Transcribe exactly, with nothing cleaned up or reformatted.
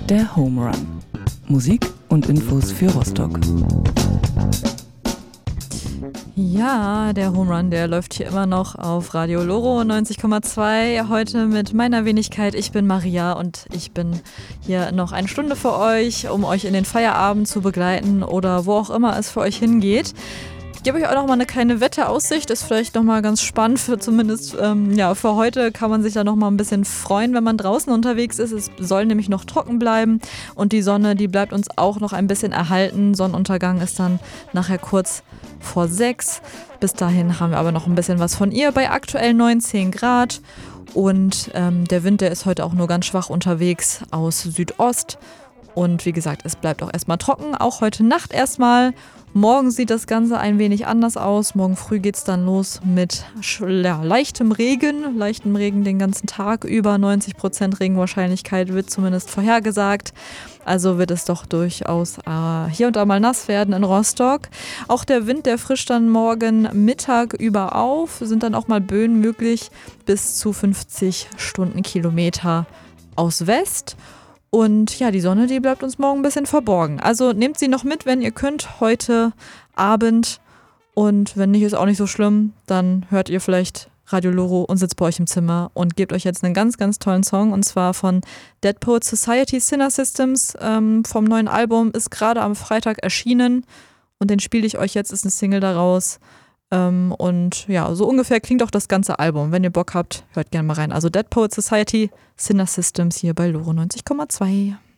Der Home Run. Musik und Infos für Rostock. Ja, der Home Run, der läuft hier immer noch auf Radio Loro neunzig Komma zwei. Heute mit meiner Wenigkeit. Ich bin Maria und ich bin hier noch eine Stunde für euch, um euch in den Feierabend zu begleiten oder wo auch immer es für euch hingeht. Ich gebe euch auch noch mal eine kleine Wetteraussicht, ist vielleicht noch mal ganz spannend, für zumindest ähm, ja, für heute kann man sich da noch mal ein bisschen freuen, wenn man draußen unterwegs ist. Es soll nämlich noch trocken bleiben und die Sonne, die bleibt uns auch noch ein bisschen erhalten. Sonnenuntergang ist dann nachher kurz vor sechs. Bis dahin haben wir aber noch ein bisschen was von ihr bei aktuell neunzehn Grad und ähm, der Wind, der ist heute auch nur ganz schwach unterwegs aus Südost. Und wie gesagt, es bleibt auch erstmal trocken, auch heute Nacht erstmal. Morgen sieht das Ganze ein wenig anders aus. Morgen früh geht es dann los mit ja, leichtem Regen. Leichtem Regen den ganzen Tag über. neunzig Prozent Regenwahrscheinlichkeit wird zumindest vorhergesagt. Also wird es doch durchaus äh, hier und da mal nass werden in Rostock. Auch der Wind, der frischt dann morgen Mittag über auf. Sind dann auch mal Böen möglich bis zu fünfzig Stundenkilometer aus West. Und ja, die Sonne, die bleibt uns morgen ein bisschen verborgen. Also nehmt sie noch mit, wenn ihr könnt, heute Abend. Und wenn nicht, ist auch nicht so schlimm. Dann hört ihr vielleicht Radio Loro und sitzt bei euch im Zimmer und gebt euch jetzt einen ganz, ganz tollen Song. Und zwar von Dead Poets Society, Sinner Systems. Ähm, vom neuen Album, ist gerade am Freitag erschienen. Und den spiele ich euch jetzt, ist eine Single daraus. Ähm, und ja, so ungefähr klingt auch das ganze Album. Wenn ihr Bock habt, hört gerne mal rein. Also Dead Poets Society, Sinner Systems hier bei Loro neunzig Komma zwei.